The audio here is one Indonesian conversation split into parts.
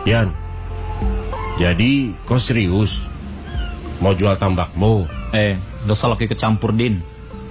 Yan, jadi kau serius mau jual tambakmu? Dosa lagi kecampur, Din.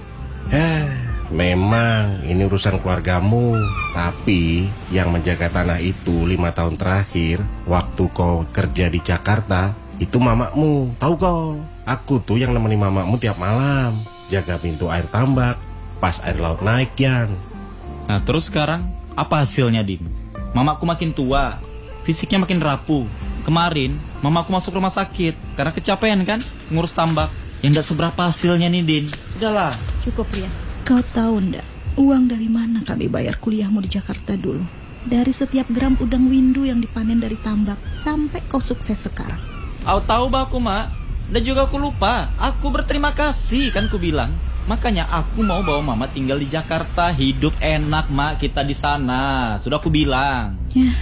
Memang ini urusan keluargamu. Tapi yang menjaga tanah itu 5 tahun terakhir, waktu kau kerja di Jakarta, itu mamamu. Tahu kau, aku tuh yang nemenin mamamu tiap malam, jaga pintu air tambak pas air laut naik, Yan. Nah terus sekarang apa hasilnya, Din? Mamaku makin tua, fisiknya makin rapuh. Kemarin mamaku masuk rumah sakit karena kecapean kan ngurus tambak. Yang gak seberapa hasilnya nih, Din. Sudahlah. Cukup, Rian. Kau tahu ndak, uang dari mana kami bayar kuliahmu di Jakarta dulu? Dari setiap gram udang windu yang dipanen dari tambak sampai kau sukses sekarang. Aku tahu baku, Mak. Dan juga aku lupa. Aku berterima kasih kan ku bilang. Makanya aku mau bawa mama tinggal di Jakarta. Hidup enak, Mak, kita di sana. Sudah aku bilang.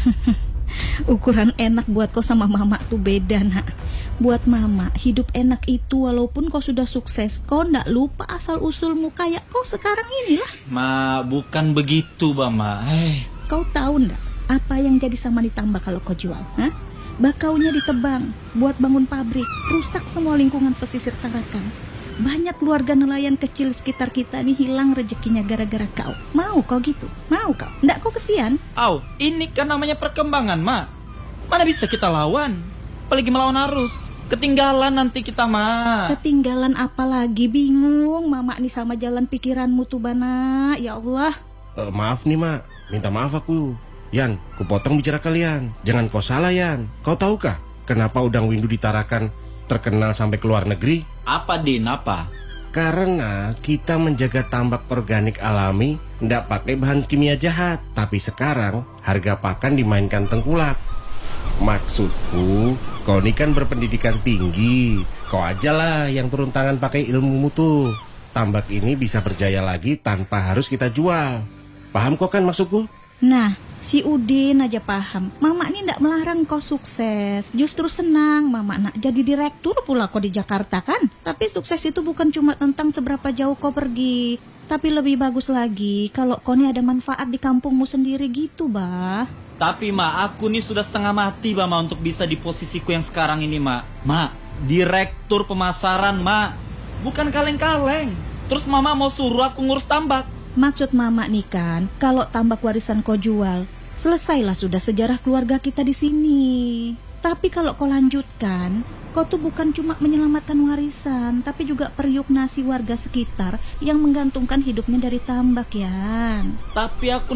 Ukuran enak buat kau sama mama tuh beda, nak. Buat mama, hidup enak itu walaupun kau sudah sukses, kau ndak lupa asal-usulmu kayak kau sekarang inilah. Ma, bukan begitu, Mama. Kau tahu ndak apa yang jadi sama ditambah kalau kau jual? Bakaunya ditebang buat bangun pabrik, rusak semua lingkungan pesisir Tarakan. Banyak keluarga nelayan kecil sekitar kita nih hilang rezekinya gara-gara kau. Mau kau gitu? Mau kau? Ndak kau kesian? Ini kan namanya perkembangan, Ma. Mana bisa kita lawan? Apalagi melawan arus. Ketinggalan nanti kita, Ma. Ketinggalan apa lagi? Bingung mama nih sama jalan pikiranmu tuh, Bana. Ya Allah. Maaf nih, Mak. Minta maaf aku. Yan, ku potong bicara kalian. Jangan kau salah, Yan. Kau tahukah kenapa udang windu di Tarakan terkenal sampai ke luar negeri? Apa, Din? Apa? Karena kita menjaga tambak organik alami, ndak pakai bahan kimia jahat. Tapi sekarang harga pakan dimainkan tengkulak. Maksudku, kau ini kan berpendidikan tinggi. Kau ajalah yang turun tangan pakai ilmumu tuh. Tambak ini bisa berjaya lagi tanpa harus kita jual. Paham kok kan maksudku? Nah, si Udin aja paham. Mama ini ndak melarang kau sukses. Justru senang mama nak jadi direktur pula kau di Jakarta kan. Tapi sukses itu bukan cuma tentang seberapa jauh kau pergi. Tapi lebih bagus lagi kalau kau ini ada manfaat di kampungmu sendiri gitu, bah. Tapi, Ma, aku nih sudah setengah mati, Ma, untuk bisa di posisiku yang sekarang ini, Ma. Ma, direktur pemasaran, Ma. Bukan kaleng-kaleng. Terus Mama mau suruh aku ngurus tambak. Maksud mama nih kan, kalau tambak warisan kau jual, selesailah sudah sejarah keluarga kita di sini. Tapi kalau kau lanjutkan, kau tuh bukan cuma menyelamatkan warisan, tapi juga periuk nasi warga sekitar yang menggantungkan hidupnya dari tambak, ya. Tapi aku